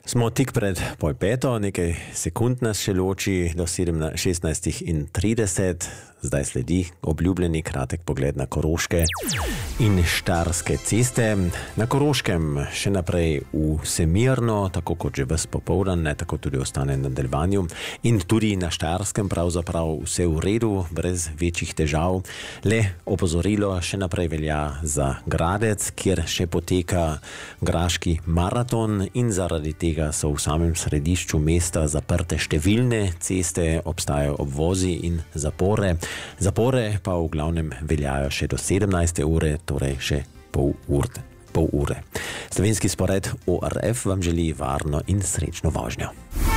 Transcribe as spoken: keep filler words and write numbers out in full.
Smo tik pred pol peto, nekaj sekund nas še loči do šestnajst trideset. Zdaj sledi obljubljeni kratek pogled na koroške in štajerske ceste. Na Koroškem še naprej vsemirno, tako kot že ves popoldan, ne tako tudi ostane na nadaljevanju. In tudi na Štajerskem pravzaprav vse v redu, brez večjih težav. Le opozorilo še naprej velja za Gradec, kjer še poteka graški maraton in zaradi tega so v samem središču mesta zaprte številne ceste, obstajajo obvozi in zapore. Zapore pa v glavnem veljajo še do sedemnajste ure, torej še pol ure. Pol ure. Slovenski spored O R F vam želi varno in srečno vožnjo.